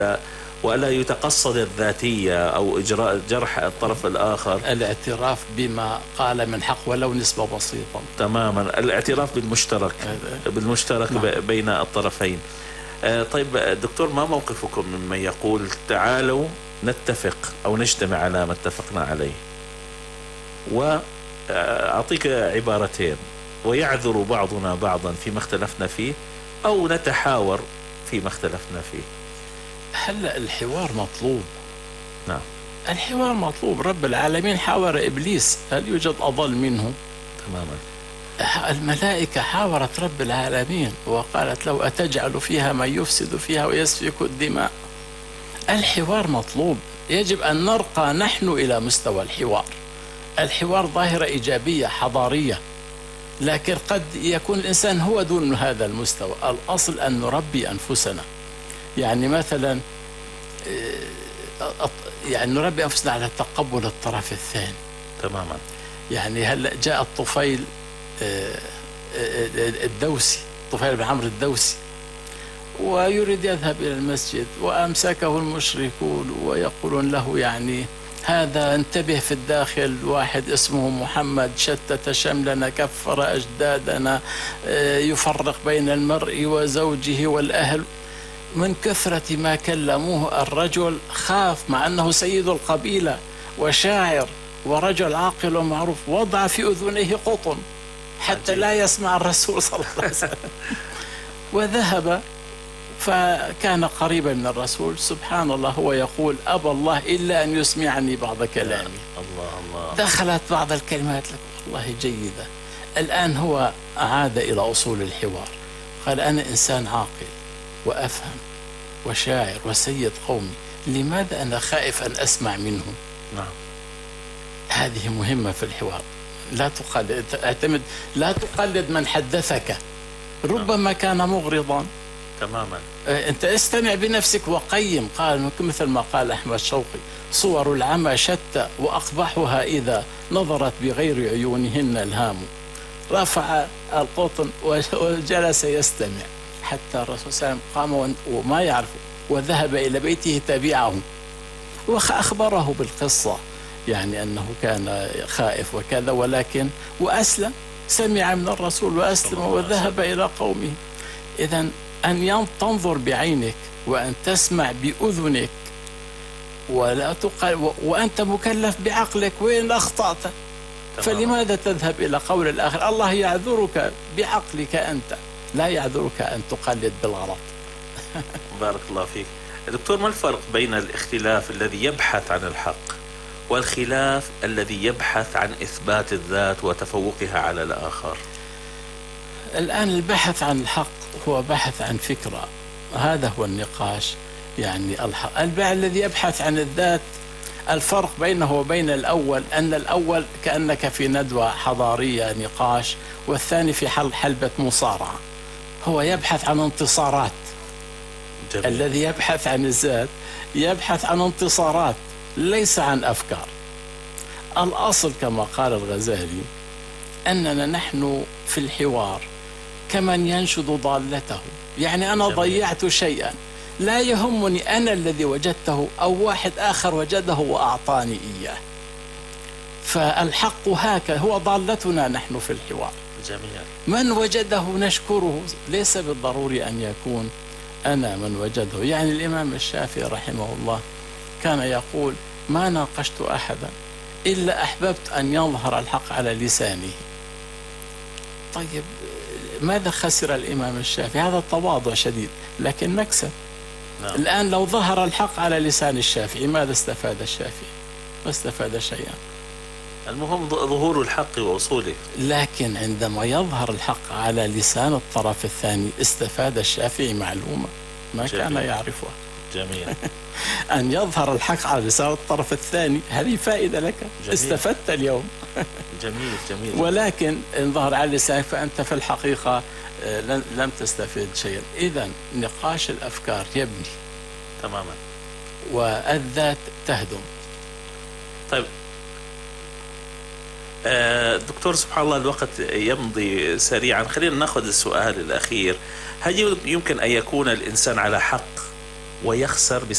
وألا يتقصد الذاتية أو إجراء جرح الطرف الآخر. الاعتراف بما قال من حق ولو نسبة بسيطة. تماما، الاعتراف بالمشترك بين الطرفين. طيب دكتور، ما موقفكم ممن يقول تعالوا نتفق أو نجتمع على ما اتفقنا عليه؟ وأعطيك عبارتين: ويعذر بعضنا بعضا فيما اختلفنا فيه، أو نتحاور فيما اختلفنا فيه. هلا الحوار مطلوب. نعم، الحوار مطلوب. رب العالمين حاور إبليس، هل يوجد أضل منه؟ تماما. الملائكة حاورت رب العالمين وقالت له أتجعل فيها من يفسد فيها ويسفك الدماء. الحوار مطلوب، يجب أن نرقى نحن إلى مستوى الحوار. الحوار ظاهرة إيجابية حضارية، لكن قد يكون الإنسان هو دون هذا المستوى. الأصل أن نربي أنفسنا، يعني مثلا نربي أنفسنا على تقبل الطرف الثاني. تماما. يعني هلا جاء الطفيل الدوسي، طفيل بن عمرو الدوسي، ويريد يذهب إلى المسجد، وأمسكه المشركون ويقولون له يعني هذا انتبه، في الداخل واحد اسمه محمد شتت شملنا، كفر أجدادنا، يفرق بين المرء وزوجه والأهل. من كثرة ما كلموه الرجل خاف، مع أنه سيد القبيلة وشاعر ورجل عاقل ومعروف، وضع في أذنيه قطن حتى لا يسمع الرسول صلى الله عليه وسلم. وذهب فكان قريبا من الرسول. سبحان الله، هو يقول أبى الله إلا أن يسمعني بعض كلامي. الله الله. دخلت بعض الكلمات لك والله جيدة. الآن هو عاد إلى أصول الحوار، قال أنا إنسان عاقل وأفهم وشاعر وسيد قومي، لماذا أنا خائف أن أسمع منه؟ نعم. هذه مهمة في الحوار. لا تقلد، اعتمد، لا تقلد من حدثك، ربما كان مغرضا. تماما. أنت استمع بنفسك وقيم. قال مثل ما قال أحمد شوقي: صور العمى شتى وأقبحها إذا نظرت بغير عيونهن الهام. رفع القطن وجلس يستمع حتى الرسول صلى الله عليه وسلم قام وما يعرف، وذهب إلى بيته تبعه وأخبره بالقصة، يعني أنه كان خائف وكذا، ولكن وأسلم، سمع من الرسول وأسلم وذهب إلى قومه. إذن أن تنظر بعينك وأن تسمع بأذنك، ولا وأنت مكلف بعقلك. وين أخطأت؟ فلماذا تذهب إلى قول الآخر؟ الله يعذرك بعقلك أنت، لا يعذرك أن تقلد بالغلط. بارك الله فيك. دكتور، ما الفرق بين الاختلاف الذي يبحث عن الحق والخلاف الذي يبحث عن إثبات الذات وتفوقها على الآخر؟ الآن البحث عن الحق هو بحث عن فكرة، هذا هو النقاش. يعني الحق الذي يبحث عن الذات، الفرق بينه وبين الأول أن الأول كأنك في ندوة حضارية نقاش، والثاني في حلبة مصارعة. هو يبحث عن انتصارات. جميل. الذي يبحث عن الذات يبحث عن انتصارات، ليس عن أفكار. الأصل كما قال الغزالي أننا نحن في الحوار كمن ينشد ضالته. يعني أنا ضيعت شيئا، لا يهمني أنا الذي وجدته أو واحد آخر وجده وأعطاني إياه. فالحق هكذا هو ضالتنا نحن في الحوار. جميل. من وجده نشكره، ليس بالضروري أن يكون أنا من وجده. يعني الإمام الشافعي رحمه الله كان يقول: ما ناقشت أحدا إلا أحببت أن يظهر الحق على لسانه. طيب ماذا خسر الإمام الشافعي؟ هذا تواضع شديد لكن مكسب. نعم. الآن لو ظهر الحق على لسان الشافعي ماذا استفاد الشافعي؟ ما استفاد شيئا. المهم ظهور الحق ووصوله. لكن عندما يظهر الحق على لسان الطرف الثاني استفاد الشافعي معلومة ما جميل. كان يعرفها. جميل. أن يظهر الحق على لسان الطرف الثاني هذه فائدة لك. جميل. استفدت اليوم. جميل جميل. ولكن إن ظهر على لسانك فأنت في الحقيقة لم تستفيد شيئا. إذن نقاش الأفكار يبني تماما والذات تهدم. طيب دكتور، سبحان الله الوقت يمضي سريعا، خلينا نأخذ السؤال الأخير. هل يمكن أن يكون الإنسان على حق ويخسر